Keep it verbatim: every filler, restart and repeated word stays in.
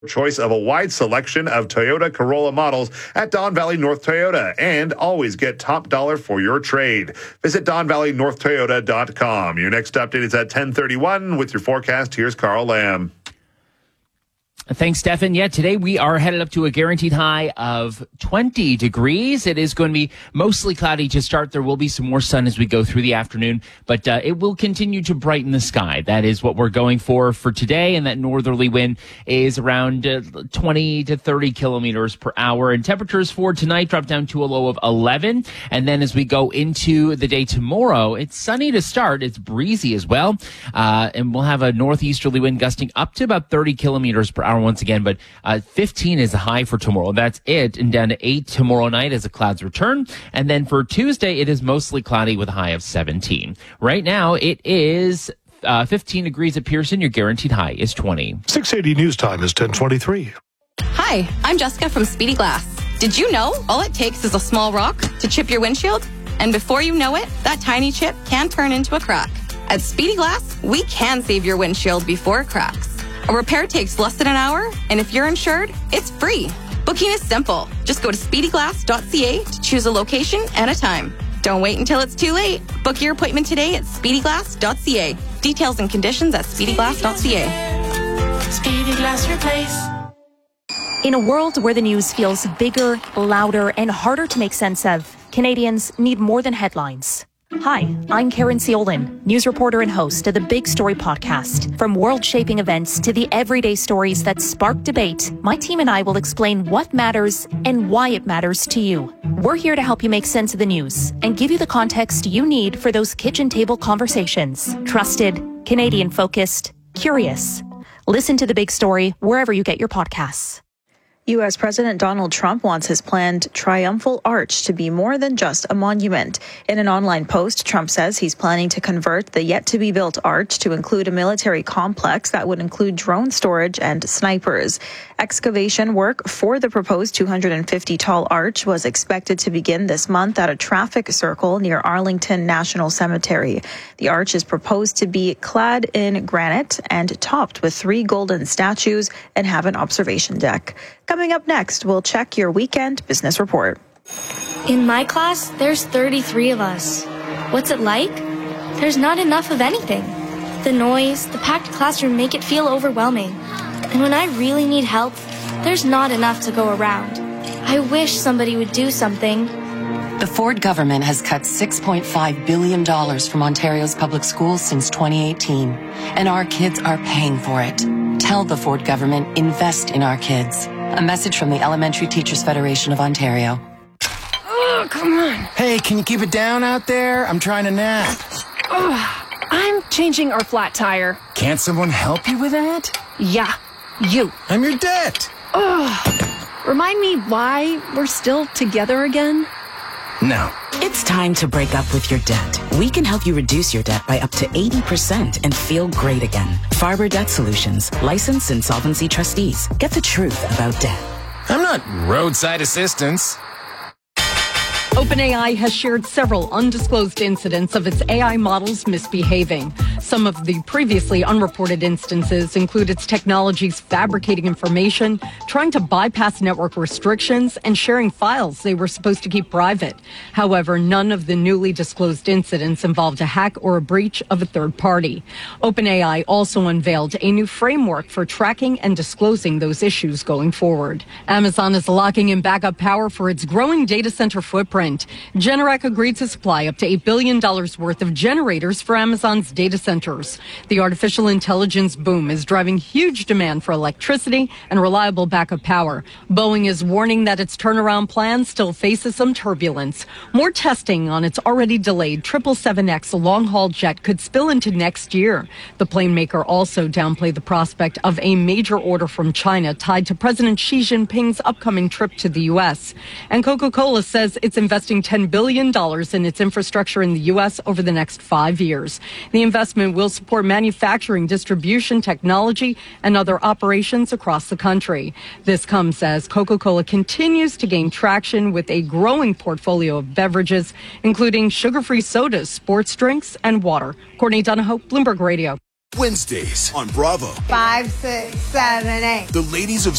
Choice of a wide selection of Toyota Corolla models at Don Valley North Toyota, and always get top dollar for your trade. Visit don valley north toyota dot com. Your next update is at ten thirty-one. With your forecast, here's Carl Lamb. Thanks, Stefan. Yeah, today we are headed up to a guaranteed high of twenty degrees. It is going to be mostly cloudy to start. There will be some more sun as we go through the afternoon, but uh, it will continue to brighten the sky. That is what we're going for for today, and that northerly wind is around uh, twenty to thirty kilometers per hour. And temperatures for tonight drop down to a low of eleven, and then as we go into the day tomorrow, it's sunny to start. It's breezy as well, uh, and we'll have a northeasterly wind gusting up to about thirty kilometers per hour once again, but uh, fifteen is the high for tomorrow. That's it, and down to eight tomorrow night as the clouds return. And then for Tuesday, it is mostly cloudy with a high of seventeen. Right now, it is uh, fifteen degrees at Pearson. Your guaranteed high is twenty. six eighty News Time is ten twenty-three. Hi, I'm Jessica from Speedy Glass. Did you know all it takes is a small rock to chip your windshield? And before you know it, that tiny chip can turn into a crack. At Speedy Glass, we can save your windshield before it cracks. A repair takes less than an hour, and if you're insured, it's free. Booking is simple. Just go to speedy glass dot c a to choose a location and a time. Don't wait until it's too late. Book your appointment today at speedy glass dot c a. Details and conditions at speedy glass dot c a. Speedy Glass Replace. In a world where the news feels bigger, louder, and harder to make sense of, Canadians need more than headlines. Hi, I'm Karen Seolin, news reporter and host of the Big Story podcast. From world-shaping events to the everyday stories that spark debate, my team and I will explain what matters and why it matters to you. We're here to help you make sense of the news and give you the context you need for those kitchen table conversations. Trusted, Canadian-focused, curious. Listen to The Big Story wherever you get your podcasts. U S President Donald Trump wants his planned triumphal arch to be more than just a monument. In an online post, Trump says he's planning to convert the yet-to-be-built arch to include a military complex that would include drone storage and snipers. Excavation work for the proposed two hundred fifty tall arch was expected to begin this month at a traffic circle near Arlington National Cemetery. The arch is proposed to be clad in granite and topped with three golden statues and have an observation deck. Coming up next, we'll check your weekend business report. In my class, there's thirty-three of us. What's it like? There's not enough of anything. The noise, the packed classroom make it feel overwhelming. And when I really need help, there's not enough to go around. I wish somebody would do something. The Ford government has cut six point five billion dollars from Ontario's public schools since twenty eighteen, and our kids are paying for it. Tell the Ford government, invest in our kids. A message from the Elementary Teachers Federation of Ontario. Oh, come on. Hey, can you keep it down out there? I'm trying to nap. Oh, I'm changing our flat tire. Can't someone help you with that? Yeah, you. I'm your debt. Oh, remind me why we're still together again? No. It's time to break up with your debt. We can help you reduce your debt by up to eighty percent and feel great again. Farber Debt Solutions, licensed insolvency trustees. Get the truth about debt. I'm not roadside assistance. OpenAI has shared several undisclosed incidents of its A I models misbehaving. Some of the previously unreported instances include its technologies fabricating information, trying to bypass network restrictions, and sharing files they were supposed to keep private. However, none of the newly disclosed incidents involved a hack or a breach of a third party. OpenAI also unveiled a new framework for tracking and disclosing those issues going forward. Amazon is locking in backup power for its growing data center footprint. Generac agreed to supply up to eight billion dollars worth of generators for Amazon's data centers. The artificial intelligence boom is driving huge demand for electricity and reliable backup power. Boeing is warning that its turnaround plan still faces some turbulence. More testing on its already delayed triple seven X long-haul jet could spill into next year. The plane maker also downplayed the prospect of a major order from China tied to President Xi Jinping's upcoming trip to the U S. And Coca-Cola says it's investing ten billion dollars in its infrastructure in the U S over the next five years. The investment will support manufacturing, distribution, technology, and other operations across the country. This comes as Coca-Cola continues to gain traction with a growing portfolio of beverages, including sugar-free sodas, sports drinks, and water. Courtney Donahoe, Bloomberg Radio. Wednesdays on Bravo. Five, six, seven, eight. The ladies of